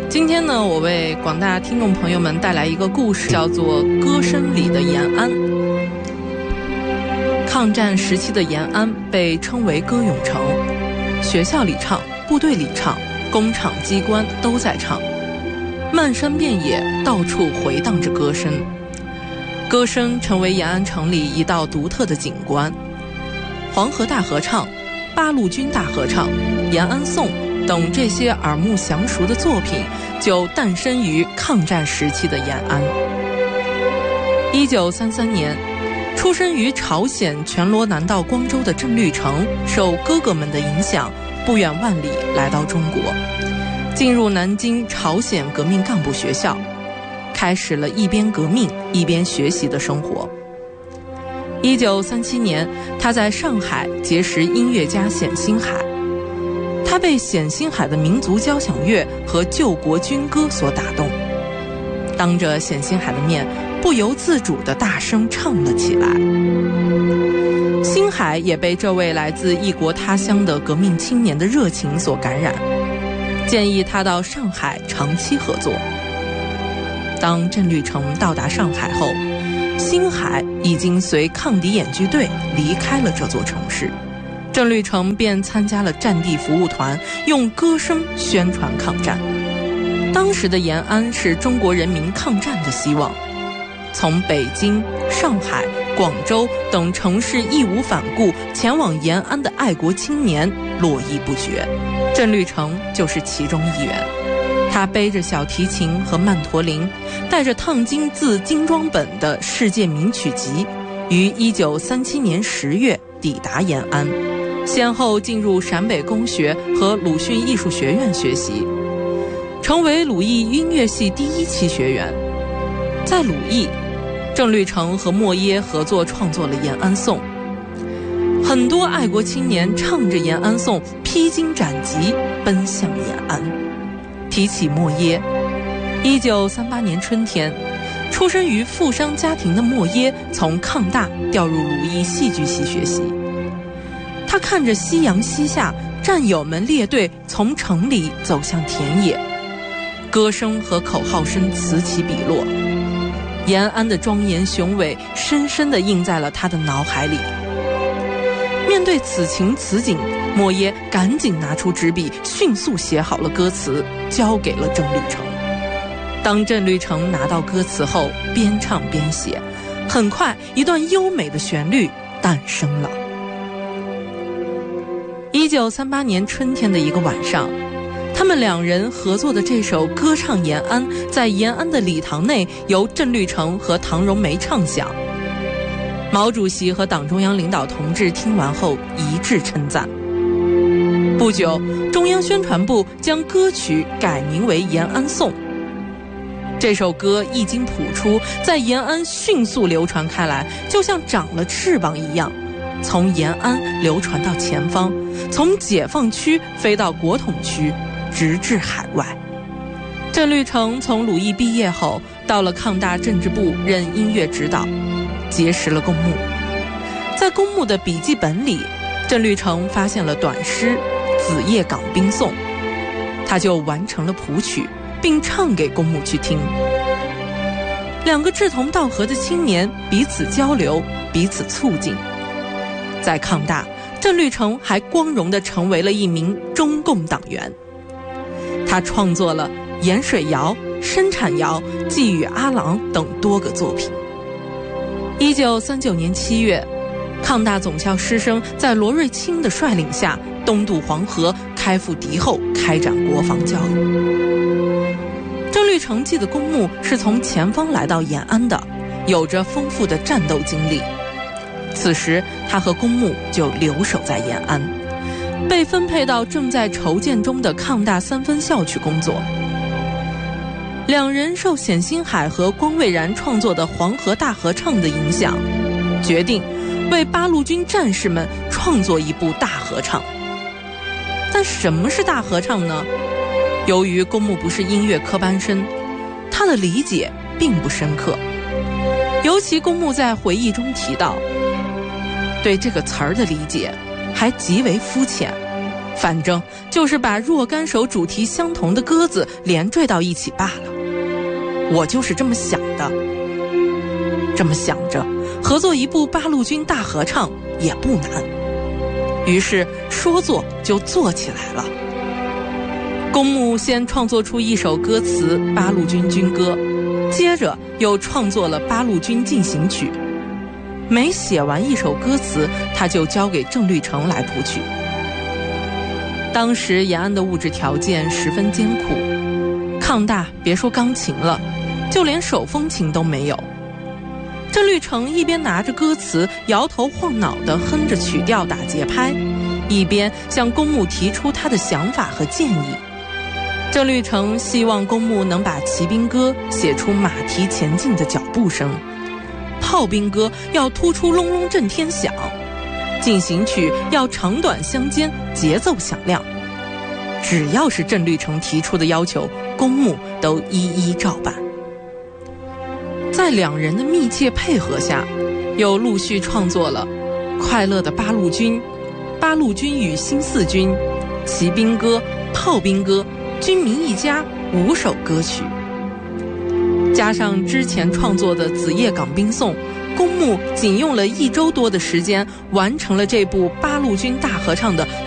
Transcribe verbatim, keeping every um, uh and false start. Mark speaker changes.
Speaker 1: 今天呢，我为广大听众朋友们带来一个故事，叫做《歌声里的延安》。抗战时期的延安被称为歌咏城，学校里唱，部队里唱，工厂机关都在唱，漫山遍野，到处回荡着歌声。歌声成为延安城里一道独特的景观。黄河大合唱、八路军大合唱、延安颂等这些耳目详熟的作品就诞生于抗战时期的延安。一九三三年，出生于朝鲜全罗南道光州的郑律成受哥哥们的影响，不远万里来到中国，进入南京朝鲜革命干部学校，开始了一边革命一边学习的生活。一九三七年，他在上海结识音乐家冼星海，他被冼星海的民族交响乐和救国军歌所打动，当着冼星海的面，不由自主地大声唱了起来。星海也被这位来自异国他乡的革命青年的热情所感染，建议他到上海长期合作。当郑律成到达上海后，星海已经随抗敌演剧队离开了这座城市，郑律成便参加了战地服务团，用歌声宣传抗战。当时的延安是中国人民抗战的希望，从北京、上海、广州等城市义无反顾前往延安的爱国青年络绎不绝，郑律成就是其中一员。他背着小提琴和曼陀林，带着烫金自精装本的世界名曲集，于一九三七年十月抵达延安，先后进入陕北公学和鲁迅艺术学院学习，成为鲁艺音乐系第一期学员。在鲁艺，郑律成和莫耶合作创作了延安颂，很多爱国青年唱着延安颂，披荆斩棘奔向延安。提起莫耶，一九三八年春天，出生于富商家庭的莫耶从抗大调入鲁艺戏剧系学习。他看着夕阳西下，战友们列队从城里走向田野，歌声和口号声此起彼落，延安的庄严雄伟深深地印在了他的脑海里。面对此情此景，莫耶赶紧拿出纸笔，迅速写好了歌词，交给了郑律成。当郑律成拿到歌词后，边唱边写，很快一段优美的旋律诞生了。一九三八年春天的一个晚上，他们两人合作的这首《歌唱延安》在延安的礼堂内由郑律成和唐荣梅唱响。毛主席和党中央领导同志听完后一致称赞。不久，中央宣传部将歌曲改名为《延安颂》。这首歌一经谱出，在延安迅速流传开来，就像长了翅膀一样，从延安流传到前方，从解放区飞到国统区，直至海外。郑律成从鲁艺毕业后，到了抗大政治部任音乐指导，结识了公墓。在公墓的笔记本里，郑律成发现了短诗《子夜岗兵颂》，他就完成了谱曲，并唱给公墓去听。两个志同道合的青年彼此交流，彼此促进。在抗大，郑律成还光荣地成为了一名中共党员。他创作了《盐水谣》《生产谣》《寄语阿郎》等多个作品。一九三九年七月，抗大总校师生在罗瑞卿的率领下东渡黄河，开赴敌后，开展国防教育。郑律成记的公墓是从前方来到延安的，有着丰富的战斗经历。此时他和公墓就留守在延安，被分配到正在筹建中的抗大三分校去工作。两人受冼星海和光蔚然创作的《黄河大合唱》的影响，决定为八路军战士们创作一部大合唱。但什么是大合唱呢？由于公墓不是音乐科班生，他的理解并不深刻。尤其公墓在回忆中提到，对这个词儿的理解还极为肤浅， 反正就是把若干首主题相同的歌子连缀到一起罢了。我就是这么想的。这么想着，合作一部八路军大合唱也不难。于是说做就做起来了。公墓先创作出一首歌词《八路军军歌》，接着又创作了《八路军进行曲》。每写完一首歌词，他就交给郑律成来谱曲。当时延安的物质条件十分艰苦，抗大别说钢琴了，就连手风琴都没有。郑律成一边拿着歌词摇头晃脑地哼着曲调打节拍，一边向公墓提出他的想法和建议。郑律成希望公墓能把骑兵歌写出马蹄前进的脚步声，炮兵歌要突出隆隆震天响，进行曲要长短相间，节奏响亮。只要是郑律成提出的要求，公墓都一一照办。在两人的密切配合下，又陆续创作了《快乐的八路军》、《八路军与新四军》、骑兵歌、炮兵歌、军民一家五首歌曲。加上之前创作的《子夜岗兵颂》，公墓仅用了一周多的时间完成了这部八路军大合唱的